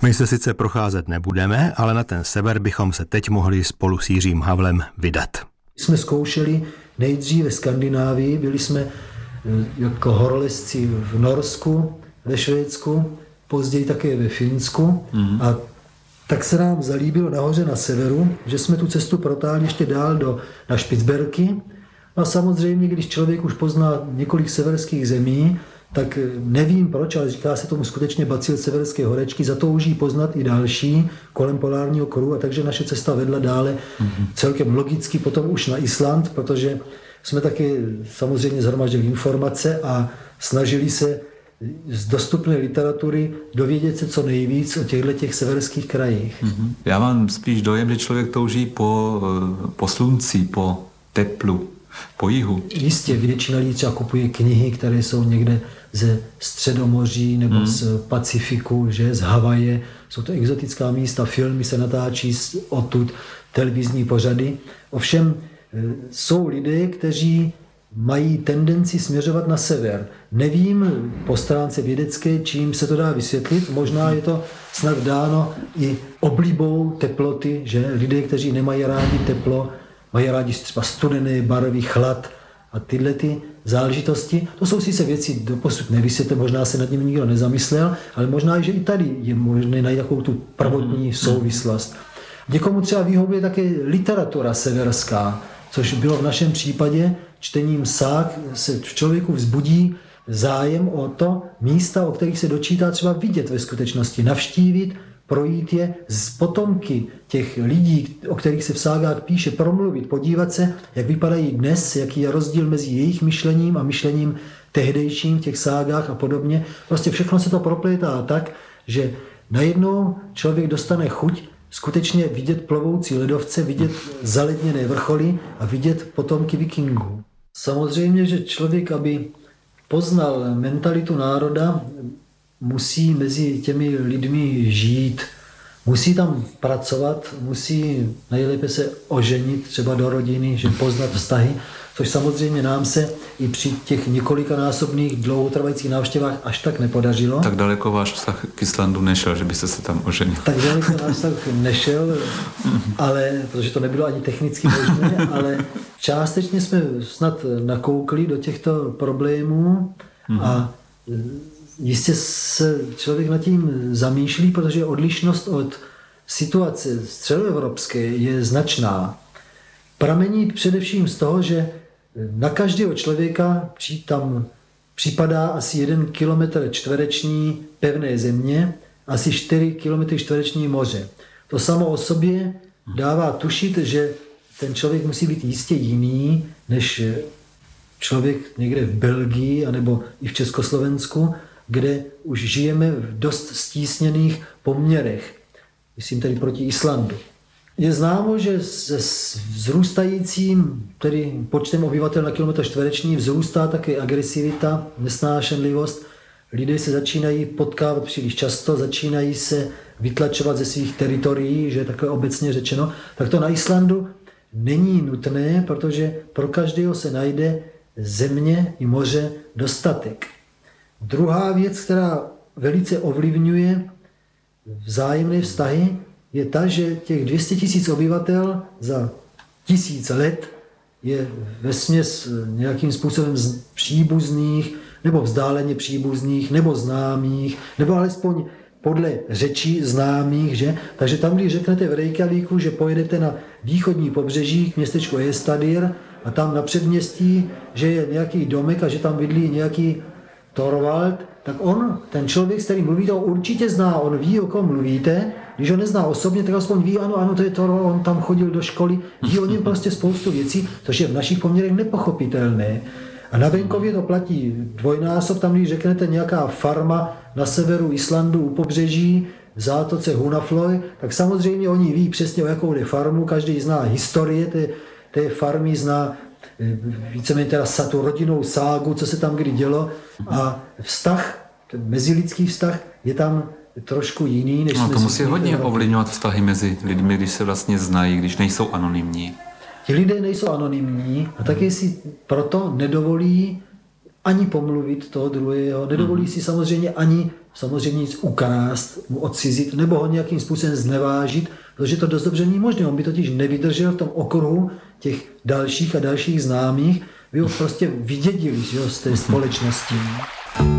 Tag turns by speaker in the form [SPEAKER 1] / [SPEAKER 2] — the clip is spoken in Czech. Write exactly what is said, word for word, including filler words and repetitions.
[SPEAKER 1] My se sice procházet nebudeme, ale na ten sever bychom se teď mohli spolu s Jiřím Havlem vydat.
[SPEAKER 2] Jsme zkoušeli nejdříve Skandinávii, byli jsme jako horolezci v Norsku, ve Švédsku, později také ve Finsku mm. a tak se nám zalíbilo nahoře na severu, že jsme tu cestu protáhli ještě dál do, na Špicberky. A samozřejmě, když člověk už pozná několik severských zemí, tak nevím proč, ale říká se tomu skutečně bacil severské horečky, zatouží poznat i další kolem polárního kruhu, a takže naše cesta vedla dále mm-hmm. celkem logicky potom už na Island, protože jsme taky samozřejmě shromaždili informace a snažili se z dostupné literatury dovědět se co nejvíc o těchto těch severských krajích.
[SPEAKER 3] Mm-hmm. Já mám spíš dojem, že člověk touží po, po slunci, po teplu, po jihu.
[SPEAKER 2] Jistě, většina lidí třeba kupuje knihy, které jsou někde ze Středomoří nebo mm. z Pacifiku, že, z Havaje. Jsou to exotická místa, filmy se natáčí odtud, televizní pořady. Ovšem jsou lidé, kteří mají tendenci směřovat na sever. Nevím po stránce vědecké, čím se to dá vysvětlit. Možná je to snad dáno i oblibou teploty, že lidé, kteří nemají rádi teplo, mají rádi třeba studené barvy, chlad a tyhle ty záležitosti. To jsou sice věci doposud nevysvětlené, možná se nad nimi nikdo nezamyslel, ale možná, že i tady je možné najít takovou tu prvotní souvislost. Někomu třeba vyhovuje také literatura severská, což bylo v našem případě. Čtením sák se v člověku vzbudí zájem o to místa, o kterých se dočítá třeba vidět ve skutečnosti, navštívit, projít je z potomky těch lidí, o kterých se v ságách píše, promluvit, podívat se, jak vypadají dnes, jaký je rozdíl mezi jejich myšlením a myšlením tehdejším v těch ságách a podobně. Prostě všechno se to proplétá tak, že najednou člověk dostane chuť skutečně vidět plovoucí ledovce, vidět zaledněné vrcholy a vidět potomky vikingů. Samozřejmě, že člověk, aby poznal mentalitu národa, musí mezi těmi lidmi žít, musí tam pracovat, musí nejlépe se oženit třeba do rodiny, že poznat vztahy, což samozřejmě nám se i při těch několikanásobných dlouhotrvajících návštěvách až tak nepodařilo.
[SPEAKER 3] Tak daleko váš vztah k Islandu nešel, že byste se tam oženil?
[SPEAKER 2] Tak daleko náš vztah nešel, ale, protože to nebylo ani technicky možné, ale částečně jsme snad nakoukli do těchto problémů a jistě se člověk nad tím zamýšlí, protože odlišnost od situace středoevropské je značná. Pramení především z toho, že na každého člověka tam připadá asi jeden kilometr čtvereční pevné země, asi čtyři kilometry čtvereční moře. To samo o sobě dává tušit, že ten člověk musí být jistě jiný než člověk někde v Belgii anebo i v Československu, kde už žijeme v dost stísněných poměrech. Myslím tedy proti Islandu. Je známo, že se vzrůstajícím tedy počtem obyvatel na kilometr čtvereční vzrůstá také agresivita, nesnášenlivost. Lidé se začínají potkávat příliš často, začínají se vytlačovat ze svých teritorií, že je takhle obecně řečeno. Tak to na Islandu není nutné, protože pro každého se najde země i moře dostatek. Druhá věc, která velice ovlivňuje vzájemné vztahy, je ta, že těch dvě stě tisíc obyvatel za tisíc let je vesměs nějakým způsobem příbuzných, nebo vzdáleně příbuzných, nebo známých, nebo alespoň podle řečí známých, že? Takže tam, když řeknete v Reykjavíku, že pojedete na východní pobřeží k městečku Estadir a tam na předměstí, že je nějaký domek a že tam bydlí nějaký Torvald, tak on, ten člověk, s kterým mluvíte, ho určitě zná, on ví, o kom mluvíte. Když ho nezná osobně, tak aspoň ví, ano, ano, to je Torvald, on tam chodil do školy, ví o něm prostě spoustu věcí, což je v našich poměrech nepochopitelné. A na venkově to platí dvojnásob, tam když řeknete nějaká farma na severu Islandu u pobřeží, v zátoce Hunafloj, tak samozřejmě oni ví přesně, o jakou jde farmu, každý zná historie té, té farmy, zná víceméně teda tu rodinnou ságu, co se tam kdy dělo, a vztah, ten mezilidský vztah je tam trošku jiný. Než
[SPEAKER 3] no, to musí hodně ovlivňovat vztahy mezi lidmi, když se vlastně znají, když nejsou anonymní.
[SPEAKER 2] Ti lidé nejsou anonymní a také si proto nedovolí ani pomluvit toho druhého, nedovolí si samozřejmě ani samozřejmě nic ukrást, mu odcizit, nebo ho nějakým způsobem znevážit, protože to dost dobře není možné. On by totiž nevydržel v tom okruhu těch dalších a dalších známých, by ho prostě vydědili, že jo, z té společnosti.